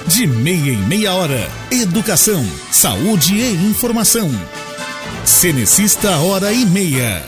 De meia em meia hora. Educação, saúde e informação. Cenecista Hora e Meia.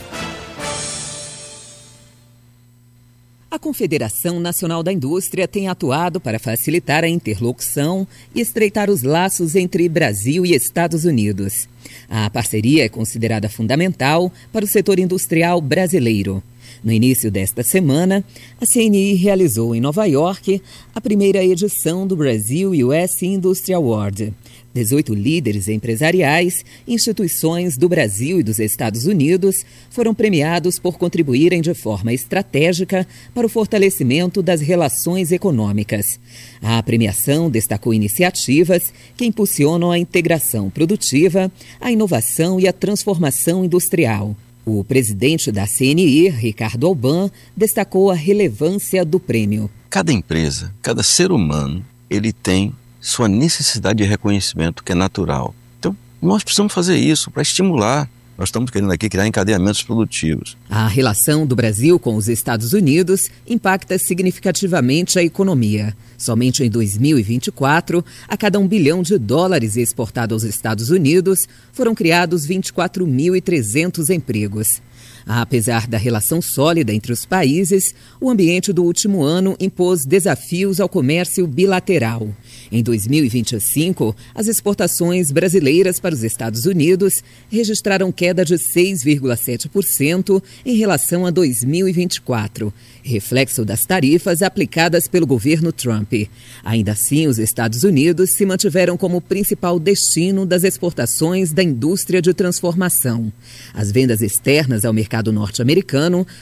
A Confederação Nacional da Indústria tem atuado para facilitar a interlocução e estreitar os laços entre Brasil e Estados Unidos. A parceria é considerada fundamental para o setor industrial brasileiro. No início desta semana, a CNI realizou em Nova York a primeira edição do Brasil US Industry Award. 18 líderes empresariais, instituições do Brasil e dos Estados Unidos foram premiados por contribuírem de forma estratégica para o fortalecimento das relações econômicas. A premiação destacou iniciativas que impulsionam a integração produtiva, a inovação e a transformação industrial. O presidente da CNI, Ricardo Alban, destacou a relevância do prêmio. Cada empresa, cada ser humano, ele tem sua necessidade de reconhecimento, que é natural. Então, nós precisamos fazer isso para estimular. Nós estamos querendo aqui criar encadeamentos produtivos. A relação do Brasil com os Estados Unidos impacta significativamente a economia. Somente em 2024, a cada $1 bilhão exportado aos Estados Unidos, foram criados 24.300 empregos. Apesar da relação sólida entre os países, o ambiente do último ano impôs desafios ao comércio bilateral. Em 2025, as exportações brasileiras para os Estados Unidos registraram queda de 6,7% em relação a 2024, reflexo das tarifas aplicadas pelo governo Trump. Ainda assim, os Estados Unidos se mantiveram como principal destino das exportações da indústria de transformação. As vendas externas ao mercado norte-americano